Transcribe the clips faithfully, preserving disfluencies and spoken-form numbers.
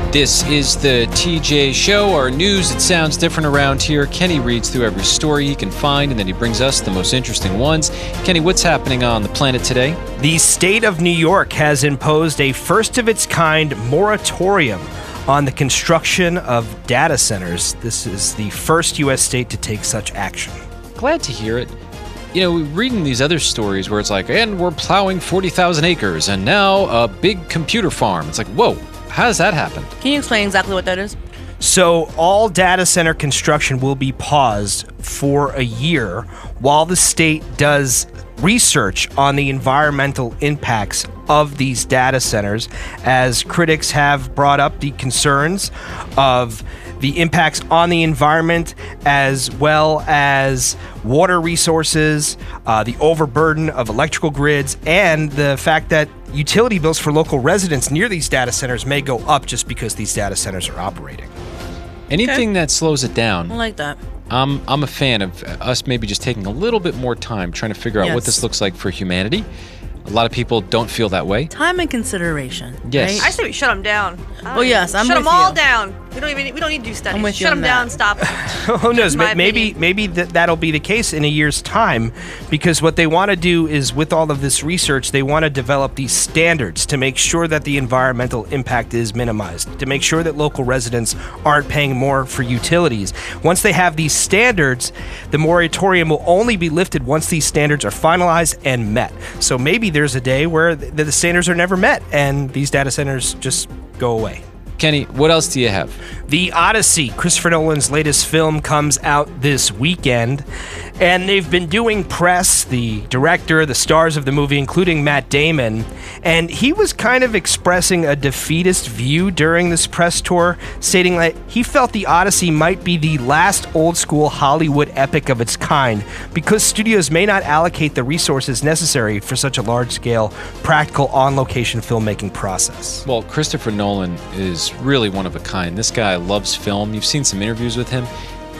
This is the T J Show, our news. It sounds different around here. Kenny reads through every story he can find, and then he brings us the most interesting ones. Kenny, what's happening on the planet today? The state of New York has imposed a first-of-its-kind moratorium on the construction of data centers. This is the first U S state to take such action. Glad to hear it. You know, reading these other stories where it's like, and we're plowing forty thousand acres, and now a big computer farm. It's like, whoa. How does that happen? Can you explain exactly what that is? So all data center construction will be paused for a year while the state does research on the environmental impacts of these data centers, as critics have brought up the concerns of the impacts on the environment, as well as water resources, uh, the overburden of electrical grids, and the fact that utility bills for local residents near these data centers may go up just because these data centers are operating. Anything Okay. that slows it down. I like that. Um, I'm a fan of us maybe just taking a little bit more time trying to figure out what Yes. this looks like for humanity. A lot of people don't feel that way. Time and consideration. Yes. Right? I say we shut them down. Oh, yes, I'm shut with them all you. down. We don't even. We don't need to do studies. I'm with you shut on them that. down. Stop. Who knows? My Maybe opinion. maybe th- that'll be the case in a year's time, because what they want to do is, with all of this research, they want to develop these standards to make sure that the environmental impact is minimized, to make sure that local residents aren't paying more for utilities. Once they have these standards, the moratorium will only be lifted once these standards are finalized and met. So maybe there's a day where th- the standards are never met and these data centers just go away. Kenny, what else do you have? The Odyssey, Christopher Nolan's latest film, comes out this weekend, and they've been doing press, the director, the stars of the movie, including Matt Damon, and he was kind of expressing a defeatist view during this press tour, stating that he felt the Odyssey might be the last old-school Hollywood epic of its kind, because studios may not allocate the resources necessary for such a large-scale, practical, on-location filmmaking process. Well, Christopher Nolan is really one of a kind. This guy loves film. You've seen some interviews with him.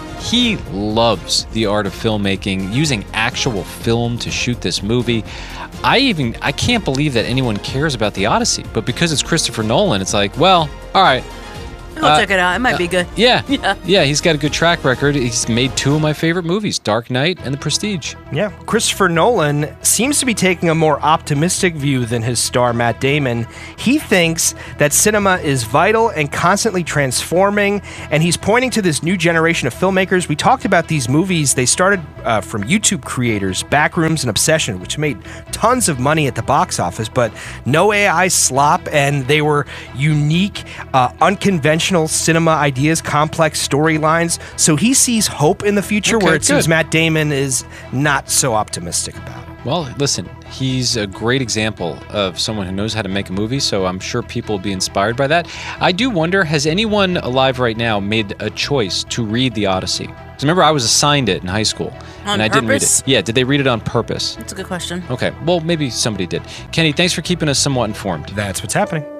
He loves the art of filmmaking, using actual film to shoot this movie. I even, I can't believe that anyone cares about the Odyssey, but because it's Christopher Nolan, it's like, well, all right. I'll Uh, check it out. It might be good. Yeah, Yeah. yeah, he's got a good track record. He's made two of my favorite movies, Dark Knight and The Prestige. Yeah, Christopher Nolan seems to be taking a more optimistic view than his star Matt Damon. He thinks that cinema is vital and constantly transforming, and he's pointing to this new generation of filmmakers. We talked about these movies. They started uh, from YouTube creators, Backrooms and Obsession, which made tons of money at the box office, but no A I slop, and they were unique, uh, unconventional cinema ideas, complex storylines. So he sees hope in the future, Okay, where it seems good. Matt Damon is not so optimistic about it. Well, listen, he's a great example of someone who knows how to make a movie, so I'm sure people will be inspired by that. I do wonder, has anyone alive right now made a choice to read the Odyssey? Because remember, I was assigned it in high school, On and I didn't read purpose? it. Yeah, did they read it on purpose? That's a good question. Okay, well, maybe somebody did. Kenny, thanks for keeping us somewhat informed. That's what's happening.